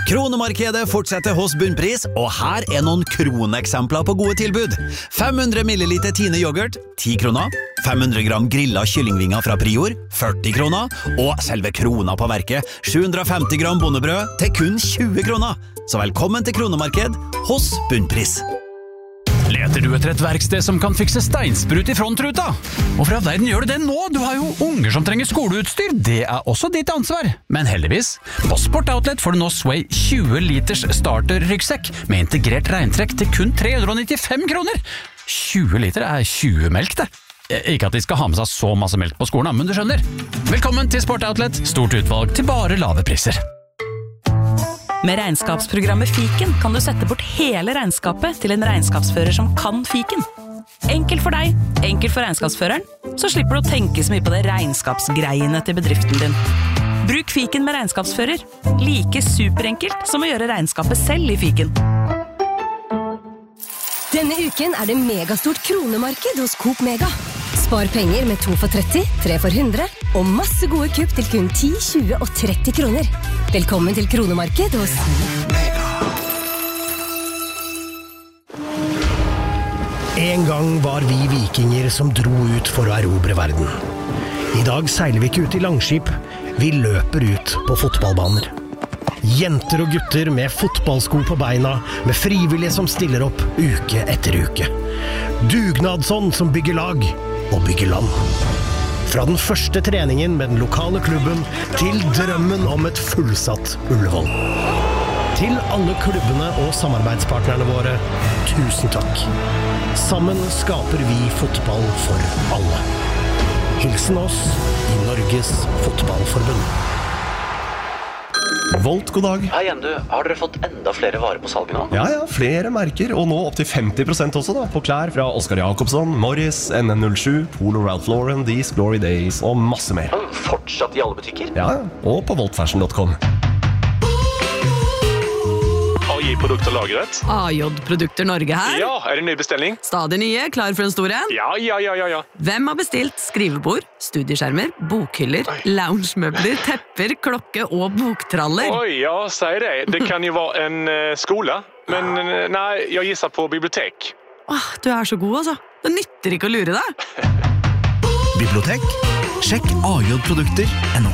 Kronemarkedet fortsetter hos Bunnpris, og her noen kroneksempler på gode tilbud. 500 milliliter Tine yoghurt, 10 kroner. 500 gram grillet kyllingvinger fra Prior, 40 kroner. Og selve krona på verket, 750 gram bondebrød til kun 20 kroner. Så velkommen til Kronemarked hos Bunnpris. Leter du etter et verksted som kan fikse steinsprut i frontruta? Hvorfor i verden gjør du det nå? Du har jo unger som trenger skoleutstyr. Det også ditt ansvar. Men heldigvis, på Sport Outlet får du nå Sway 20 liters starter-ryggsekk med integrert regntrekk til kun 395 kroner. 20 liter 20 melk, det. Ikke at de skal ha med seg så masse melk på skolen, men du skjønner. Velkommen til Sport Outlet. Stort utvalg til bare lave priser. Med regnskapsprogrammet Fiken kan du sette bort hele regnskapet til en regnskapsfører som kan Fiken. Enkelt for deg, enkelt for regnskapsføreren, så slipper du å tenke så mye på det regnskapsgreiene til bedriften din. Bruk Fiken med regnskapsfører. Like superenkelt som å gjøre regnskapet selv i Fiken. Denne uken det megastort kronemarked hos Coop Mega. Spar penger med 2 for 30, 3 for 100 og masse gode kupp til kun 10, 20 og 30 kroner. Velkommen til kronemarked hos Mega. En gang var vi vikinger som dro ut for å erobre verden. I dag seiler vi ikke ut i langskip, vi løper ut på fotballbaner. Jenter og gutter med fotballsko på beina, med frivillige som stiller opp uke etter uke. Dugnadsånd som bygger lag og bygger land. Fra den første treningen med den lokale klubben til drømmen om et fullsatt Ullevål. Til alle klubbene og samarbeidspartnerne våre, tusen takk. Sammen skaper vi fotball for alle. Hilsen oss i Norges Fotballforbund. Volt, god dag. Hei igjen, du. Har dere fått enda flere varer på salg nå? Ja, flere merker, og nå opp til 50% også da, på klær fra Oscar Jacobsson, Morris, NN07, Polo Ralph Lauren, These Glory Days og masse mer. Fortsatt i alle butikker? Ja, og på voltfashion.com. AJ-produkter lagret. AJ-produkter Norge her. Ja, det ny bestelling? Stadig nye, klar for en stor en? Ja. Hvem har bestilt skrivebord, studieskjermer, bokhyller, loungemøbler, tepper, klokke og boktraller? Oi, ja, sier det. Det kan jo være en skole, men nei, jeg gisser på bibliotek. Du så god, altså. Det nytter ikke å lure deg. Bibliotek? Sjekk AJ-produkter.no.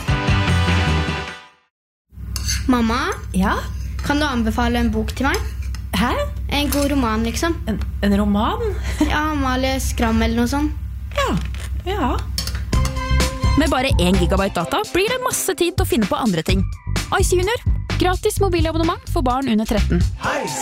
Mamma? Ja? Kan du anbefale en bok til meg? Hæ? En god roman, liksom. En roman? Ja, Amalie Skram eller noe sånt. Ja. Med bare 1 gigabyte data blir det masse tid til å finne på andre ting. Ice Junior, gratis mobilabonnement for barn under 13.